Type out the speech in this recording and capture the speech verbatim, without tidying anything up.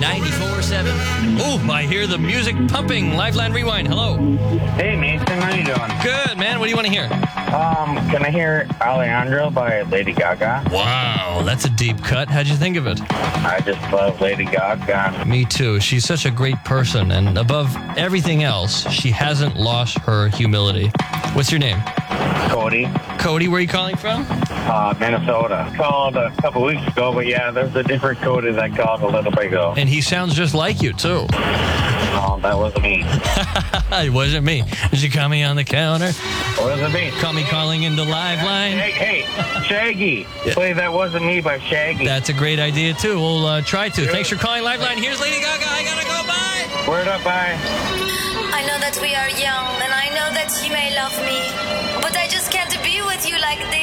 ninety-four seven. Oh, I hear the music pumping. Liveline Rewind. Hello. Hey, Mason, how you doing? Good, man. What do you want to hear? Um, can I hear Alejandro by Lady Gaga? Wow, that's a deep cut. How'd you think of it? I just love Lady Gaga. Me too. She's such a great person, and above everything else, she hasn't lost her humility. What's your name? Cody, Cody, where are you calling from? uh, Minnesota. Called a couple weeks ago, but yeah, there's a different Cody that called a little bit ago. And he sounds just like you, too. Oh, that wasn't me. It wasn't me. Did you call me on the counter? Wasn't me. Call me calling into Liveline? Hey, hey, Shaggy. Play That Wasn't Me by Shaggy. That's a great idea, too. We'll uh, try to. Thanks for calling Liveline. Here's Lady Gaga. I gotta go. Bye. Word up, bye. I know that we are young, and I know that you may love me, but I just can't be with you like this.